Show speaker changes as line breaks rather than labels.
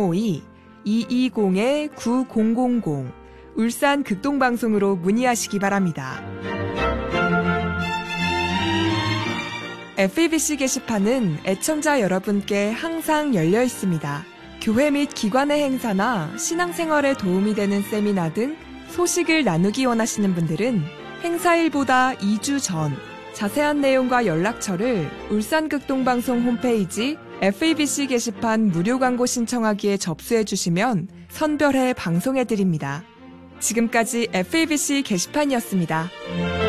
052-220-9000 울산 극동방송으로 문의하시기 바랍니다. FEBC 게시판은 애청자 여러분께 항상 열려 있습니다. 교회 및 기관의 행사나 신앙생활에 도움이 되는 세미나 등 소식을 나누기 원하시는 분들은 행사일보다 2주 전 자세한 내용과 연락처를 울산극동방송 홈페이지 FEBC 게시판 무료 광고 신청하기에 접수해 주시면 선별해 방송해 드립니다. 지금까지 FEBC 게시판이었습니다.